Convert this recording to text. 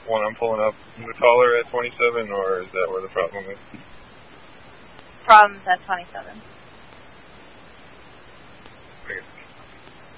one I'm pulling up taller at 27, or is that where the problem is? Problem's at 27.